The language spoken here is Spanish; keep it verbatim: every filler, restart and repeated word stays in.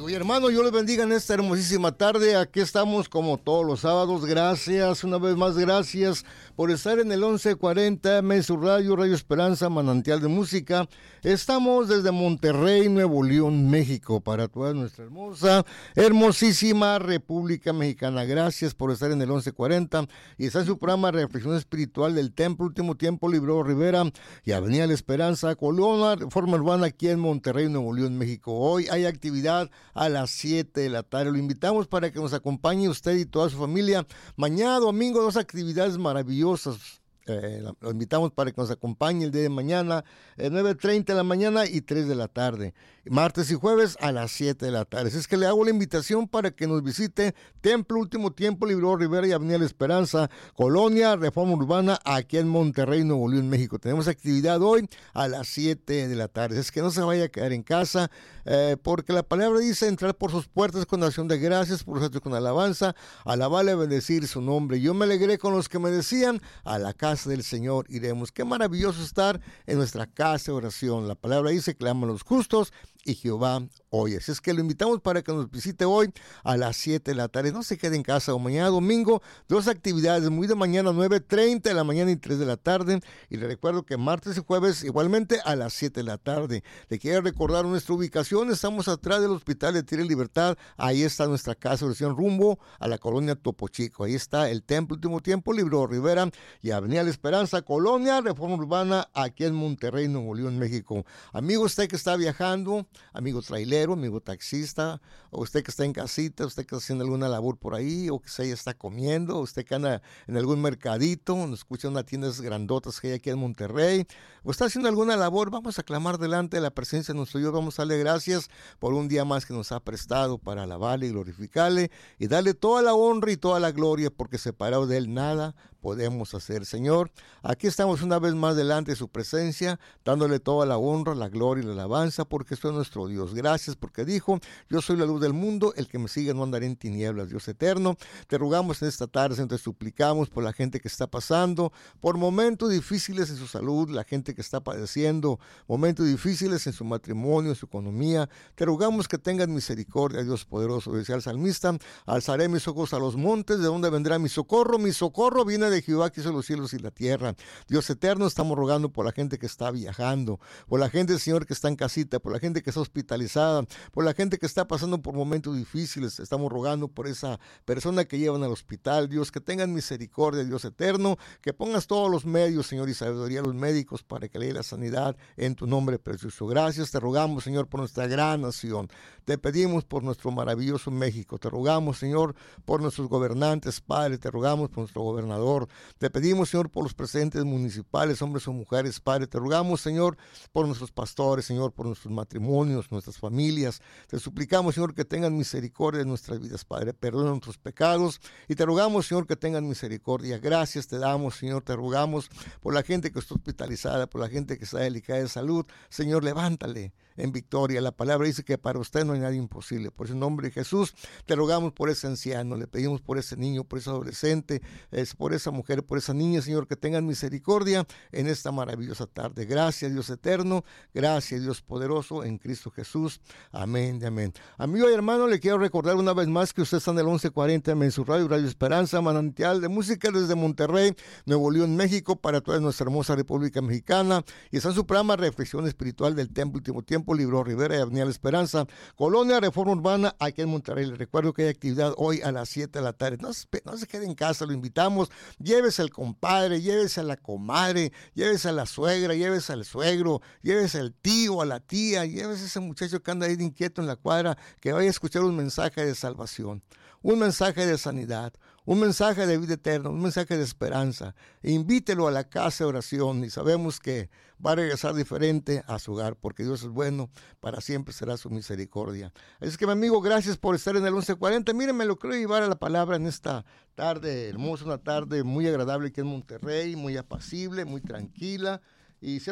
Oye, hermano, yo les bendiga en esta hermosísima tarde. Aquí estamos como todos los sábados. Gracias, una vez más, gracias por estar en el once cuarenta M S Radio, Radio Esperanza, Manantial de Música. Estamos desde Monterrey, Nuevo León, México, para toda nuestra hermosa, hermosísima República Mexicana. Gracias por estar en el once cuarenta y está en su programa Reflexión Espiritual del Templo Último Tiempo, Libro Rivera y Avenida La Esperanza, Colonia, Reforma Urbana, aquí en Monterrey, Nuevo León, México. Hoy hay actividad a las siete de la tarde. Lo invitamos para que nos acompañe usted y toda su familia. Mañana domingo, dos actividades maravillosas. Eh, lo invitamos para que nos acompañe el día de mañana, eh, nueve treinta de la mañana y tres de la tarde. Martes y jueves a las siete de la tarde. Así es que le hago la invitación para que nos visite Templo Último Tiempo, Libro Rivera y Avenida La Esperanza, Colonia, Reforma Urbana, aquí en Monterrey, Nuevo León, México. Tenemos actividad hoy a las siete de la tarde. Es que no se vaya a quedar en casa, eh, porque la palabra dice entrar por sus puertas con acción de gracias, por sus con alabanza, alabarle, bendecir su nombre. Yo me alegré con los que me decían, a la casa del Señor iremos. Qué maravilloso estar en nuestra casa de oración. La palabra dice, claman los justos y Jehová oye. Así es que lo invitamos para que nos visite hoy a las siete de la tarde. No se quede en casa. O mañana domingo, dos actividades, muy de mañana, nueve treinta de la mañana y tres de la tarde. Y le recuerdo que martes y jueves igualmente a las siete de la tarde. Le quiero recordar nuestra ubicación. Estamos atrás del Hospital de Tierra y Libertad. Ahí está nuestra casa de oración rumbo a la colonia Topo Chico. Ahí está el Templo Último Tiempo, Libro Rivera y Avenida La Esperanza, Colonia, Reforma Urbana, aquí en Monterrey, Nuevo León, México. Amigo, usted que está viajando, amigo trailero, amigo taxista, o usted que está en casita, usted que está haciendo alguna labor por ahí, o que se está comiendo, usted que anda en algún mercadito, nos escucha en unas tiendas grandotas que hay aquí en Monterrey, o está haciendo alguna labor, vamos a clamar delante de la presencia de nuestro Dios, vamos a darle gracias por un día más que nos ha prestado para alabarle y glorificarle, y darle toda la honra y toda la gloria, porque separado de Él nada podemos hacer. Señor, aquí estamos una vez más delante de su presencia, dándole toda la honra, la gloria y la alabanza, porque soy nuestro Dios. Gracias porque dijo, yo soy la luz del mundo, el que me sigue no andaré en tinieblas. Dios eterno, te rogamos en esta tarde, Señor, te suplicamos por la gente que está pasando, por momentos difíciles en su salud, la gente que está padeciendo, momentos difíciles en su matrimonio, en su economía. Te rogamos que tengas misericordia, Dios poderoso. Decía el salmista, alzaré mis ojos a los montes, ¿de dónde vendrá mi socorro? Mi socorro viene de Jehová que hizo los cielos y la tierra. Dios eterno, estamos rogando por la gente que está viajando, por la gente, Señor, que está en casita, por la gente que está hospitalizada, por la gente que está pasando por momentos difíciles. Estamos rogando por esa persona que llevan al hospital. Dios, que tengan misericordia, Dios eterno, que pongas todos los medios, Señor, y sabiduría a los médicos para que le dé la sanidad en tu nombre precioso. Gracias, te rogamos, Señor, por nuestra gran nación. Te pedimos por nuestro maravilloso México. Te rogamos, Señor, por nuestros gobernantes, Padre. Te rogamos por nuestro gobernador. Te pedimos, Señor, por los presidentes municipales, hombres o mujeres, Padre. Te rogamos, Señor, por nuestros pastores, Señor, por nuestros matrimonios, nuestras familias. Te suplicamos, Señor, que tengan misericordia en nuestras vidas, Padre. Perdona nuestros pecados y te rogamos, Señor, que tengan misericordia. Gracias te damos, Señor. Te rogamos por la gente que está hospitalizada, por la gente que está delicada de salud. Señor, levántale en victoria. La palabra dice que para usted no hay nada imposible. Por ese nombre de Jesús, te rogamos por ese anciano, le pedimos por ese niño, por ese adolescente, es por esa mujer, por esa niña, Señor, que tengan misericordia en esta maravillosa tarde. Gracias, Dios eterno, gracias, Dios poderoso, en Cristo Jesús. Amén y amén. Amigo y hermano, le quiero recordar una vez más que usted está en el once cuarenta en su radio, Radio Esperanza, Manantial de Música desde Monterrey, Nuevo León, México, para toda nuestra hermosa República Mexicana, y está en su programa Reflexión Espiritual del Templo Último Tiempo, Libro Rivera y Avenida La Esperanza, Colonia, Reforma Urbana, aquí en Monterrey. Le recuerdo que hay actividad hoy a las siete de la tarde. No se, no se quede en casa, lo invitamos. Llévese al compadre, llévese a la comadre, llévese a la suegra, llévese al suegro, llévese al tío, a la tía, llévese a ese muchacho que anda ahí de inquieto en la cuadra, que vaya a escuchar un mensaje de salvación, un mensaje de sanidad, un mensaje de vida eterna, un mensaje de esperanza. Invítelo a la casa de oración y sabemos que va a regresar diferente a su hogar, porque Dios es bueno, para siempre será su misericordia. Así que, mi amigo, gracias por estar en el once cuarenta. Miren, me lo quiero llevar a la palabra en esta tarde hermosa, una tarde muy agradable aquí en Monterrey, muy apacible, muy tranquila, y